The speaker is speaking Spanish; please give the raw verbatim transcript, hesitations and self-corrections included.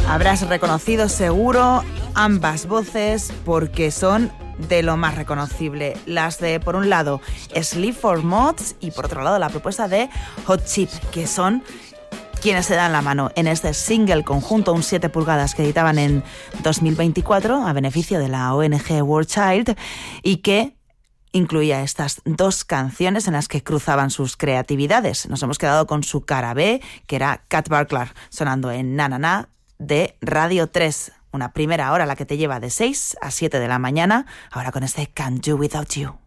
Habrás reconocido seguro ambas voces porque son de lo más reconocible. Las de, por un lado, Sleep for Mods y por otro lado la propuesta de Hot Chip, que son quienes se dan la mano en este single conjunto, un siete pulgadas que editaban en dos mil veinticuatro a beneficio de la O N G World Child y que incluía estas dos canciones en las que cruzaban sus creatividades. Nos hemos quedado con su cara B, que era Cat Barklar, sonando en Na Na Na de Radio tres. Una primera hora la que te lleva de seis a siete de la mañana, ahora con este Can't Do Without You.